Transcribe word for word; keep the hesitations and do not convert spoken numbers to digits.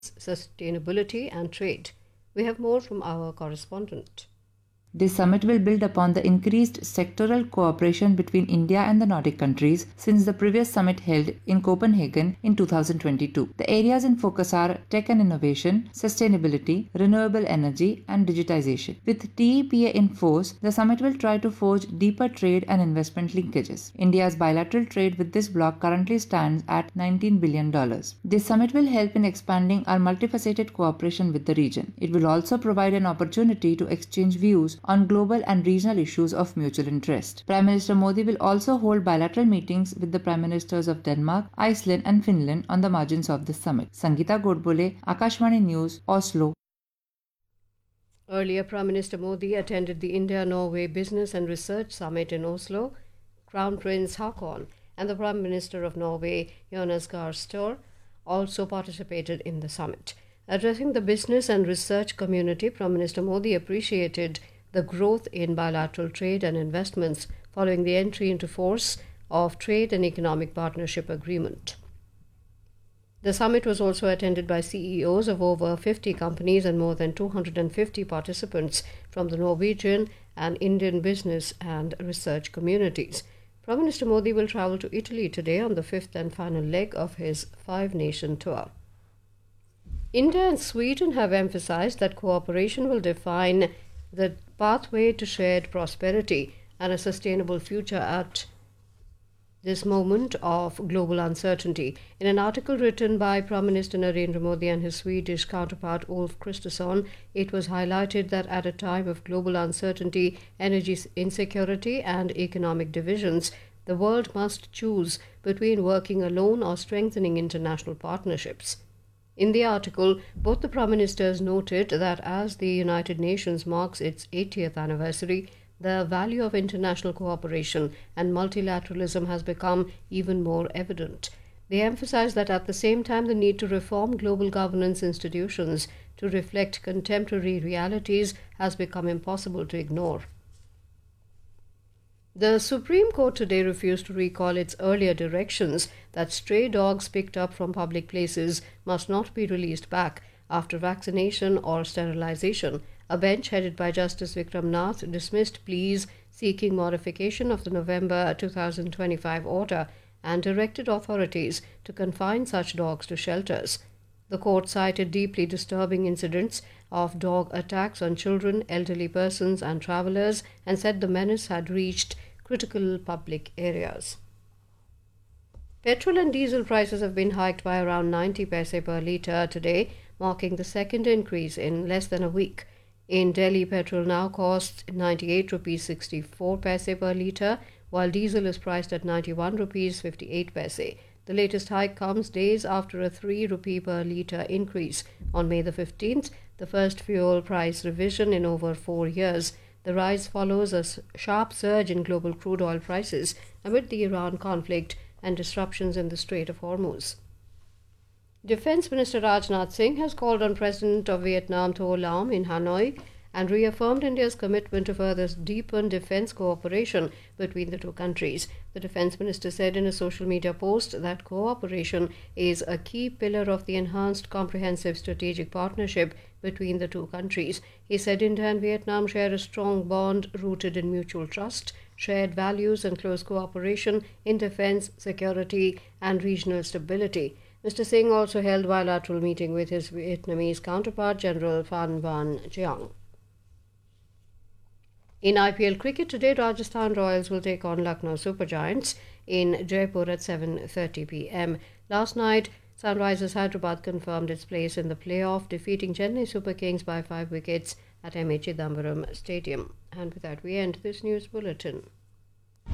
sustainability and trade. We have more from our correspondent. This summit will build upon the increased sectoral cooperation between India and the Nordic countries since the previous summit held in Copenhagen in two thousand twenty-two. The areas in focus are tech and innovation, sustainability, renewable energy, and digitization. With T E P A in force, the summit will try to forge deeper trade and investment linkages. India's bilateral trade with this bloc currently stands at nineteen billion dollars. This summit will help in expanding our multifaceted cooperation with the region. It will also provide an opportunity to exchange views on global and regional issues of mutual interest. Prime Minister Modi will also hold bilateral meetings with the Prime Ministers of Denmark, Iceland and Finland on the margins of this summit. Sangeeta Godbole, Akashvani News, Oslo. Earlier, Prime Minister Modi attended the India-Norway Business and Research Summit in Oslo. Crown Prince Haakon and the Prime Minister of Norway, Jonas Gahr Støre, also participated in the summit. Addressing the business and research community, Prime Minister Modi appreciated the growth in bilateral trade and investments following the entry into force of Trade and Economic Partnership Agreement. The summit was also attended by C E Os of over fifty companies and more than two hundred fifty participants from the Norwegian and Indian business and research communities. Prime Minister Modi will travel to Italy today on the fifth and final leg of his five-nation tour. India and Sweden have emphasized that cooperation will define the pathway to shared prosperity and a sustainable future at this moment of global uncertainty. In an article written by Prime Minister Narendra Modi and his Swedish counterpart Ulf Kristersson, it was highlighted that at a time of global uncertainty, energy insecurity and economic divisions, the world must choose between working alone or strengthening international partnerships. In the article, both the Prime Ministers noted that as the United Nations marks its eightieth anniversary, the value of international cooperation and multilateralism has become even more evident. They emphasized that at the same time the need to reform global governance institutions to reflect contemporary realities has become impossible to ignore. The Supreme Court today refused to recall its earlier directions that stray dogs picked up from public places must not be released back after vaccination or sterilization. A bench headed by Justice Vikram Nath dismissed pleas seeking modification of the November two thousand twenty-five order and directed authorities to confine such dogs to shelters. The court cited deeply disturbing incidents of dog attacks on children, elderly persons and travelers and said the menace had reached critical public areas. Petrol and diesel prices have been hiked by around ninety paise per litre today, marking the second increase in less than a week. In Delhi, petrol now costs ninety-eight rupees sixty-four paise per litre, while diesel is priced at ninety-one rupees fifty-eight paise. The latest hike comes days after a three rupee per litre increase on May the fifteenth, the first fuel price revision in over four years. The rise follows a sharp surge in global crude oil prices amid the Iran conflict and disruptions in the Strait of Hormuz. Defense Minister Rajnath Singh has called on President of Vietnam Tho Lam in Hanoi and reaffirmed India's commitment to further deepen defense cooperation between the two countries. The defense minister said in a social media post that cooperation is a key pillar of the enhanced comprehensive strategic partnership between the two countries. He said India and Vietnam share a strong bond rooted in mutual trust, shared values and close cooperation in defense, security and regional stability. Mister Singh also held bilateral meeting with his Vietnamese counterpart, General Phan Van Giang. In I P L cricket today, Rajasthan Royals will take on Lucknow Super Giants in Jaipur at seven thirty p m. Last night, Sunrisers Hyderabad confirmed its place in the playoff, defeating Chennai Super Kings by five wickets at M A Chidambaram Stadium. And with that, we end this news bulletin.